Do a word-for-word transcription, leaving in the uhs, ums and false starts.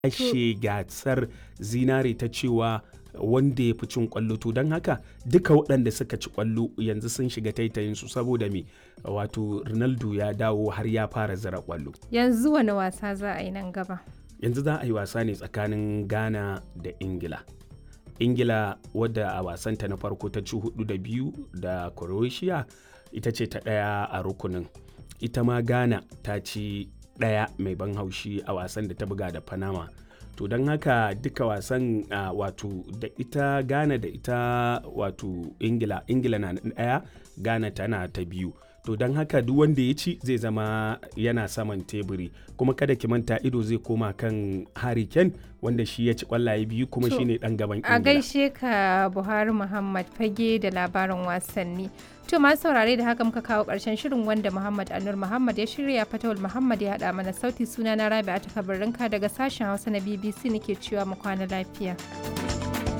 lashe gasar zinare ta cewa wanda ya fi cin kwallo, to don haka duka waɗanda suka ci kwallo yanzu sun shiga taitayinsu saboda me wato Ronaldo ya dawo har ya fara zira kwallo. Yanzu wani wasa za a yi nan gaba? Yanzu za a yi wasa ne tsakanin Ghana da Ingila. Ingila wadda a wasanta na farko ta ci hudu da biyu da Croatia ita ce ta ɗaya a rukunin. Ita ma Ghana ta ci ɗaya mai ban haushi a wasan da ta buga da Panama. To don haka duka wasan uh, wato da ita Ghana da ita wato Ingila, Ingila na ɗaya, Ghana tana ta biyu. To don haka duk wanda ya ci zai zama yana saman teburi, kuma kada ki manta ido zai koma kan Harry Kane wanda shi ya ci kwallaye biyu kuma To, shine dan gaban Ingila. A gaishe ka Buhari Muhammad fage da labarin wasanni. To masu saurare da haka muka kawo ƙarshen shirin wanda Muhammad Anur Muhammad ya shirya, Fatawul Muhammad ya haɗa mana sauti, suna na Rabi'a ta Kabarinka daga sashen Hausa na B B C nake cewa mu kwana lafiya.